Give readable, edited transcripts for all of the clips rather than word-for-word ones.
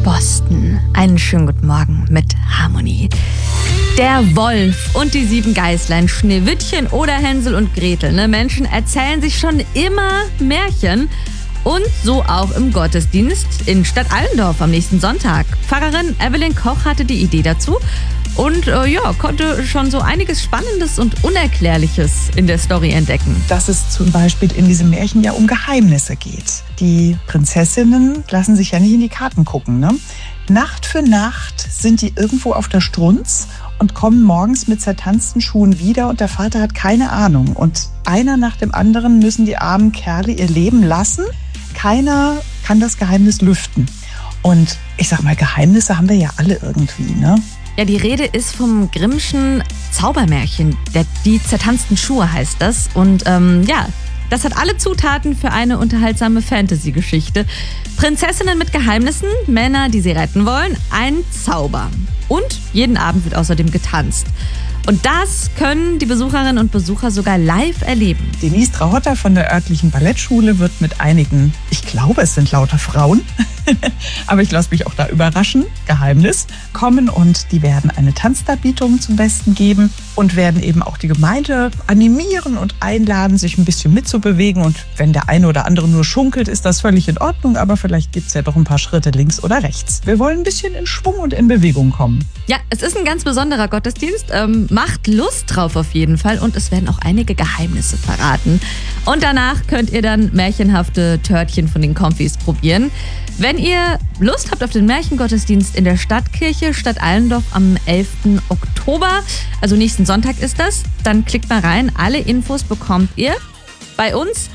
Boston. Einen schönen guten Morgen mit Harmonie. Der Wolf und die 7 Geißlein, Schneewittchen oder Hänsel und Gretel. Menschen erzählen sich schon immer Märchen. Und so auch im Gottesdienst in Stadt Allendorf am nächsten Sonntag. Pfarrerin Evelyn Koch hatte die Idee dazu und konnte schon so einiges Spannendes und Unerklärliches in der Story entdecken. Dass es zum Beispiel in diesem Märchen ja um Geheimnisse geht. Die Prinzessinnen lassen sich ja nicht in die Karten gucken, ne? Nacht für Nacht sind die irgendwo auf der Strunz und kommen morgens mit zertanzten Schuhen wieder und der Vater hat keine Ahnung. Und einer nach dem anderen müssen die armen Kerle ihr Leben lassen. Keiner kann das Geheimnis lüften. Und ich sag mal, Geheimnisse haben wir ja alle irgendwie, ne? Ja, die Rede ist vom Grimmschen Zaubermärchen. Die zertanzten Schuhe heißt das. Und das hat alle Zutaten für eine unterhaltsame Fantasy-Geschichte. Prinzessinnen mit Geheimnissen, Männer, die sie retten wollen, ein Zauber. Und jeden Abend wird außerdem getanzt. Und das können die Besucherinnen und Besucher sogar live erleben. Denise Trahotter von der örtlichen Ballettschule wird mit einigen, ich glaube es sind lauter Frauen, aber ich lasse mich auch da überraschen, Geheimnis, kommen und die werden eine Tanzdarbietung zum Besten geben und werden eben auch die Gemeinde animieren und einladen, sich ein bisschen mitzubewegen. Und wenn der eine oder andere nur schunkelt, ist das völlig in Ordnung, aber vielleicht gibt es ja doch ein paar Schritte links oder rechts. Wir wollen ein bisschen in Schwung und in Bewegung kommen. Ja, es ist ein ganz besonderer Gottesdienst. Macht Lust drauf auf jeden Fall und es werden auch einige Geheimnisse verraten. Und danach könnt ihr dann märchenhafte Törtchen von den Konfis probieren. Wenn ihr Lust habt auf den Märchengottesdienst in der Stadtkirche Stadt Allendorf am 11. Oktober, also nächsten Sonntag ist das, dann klickt mal rein. Alle Infos bekommt ihr bei uns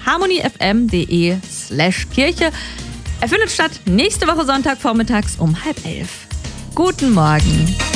harmoniefm.de/Kirche. Er findet statt nächste Woche Sonntag vormittags um 10:30. Guten Morgen.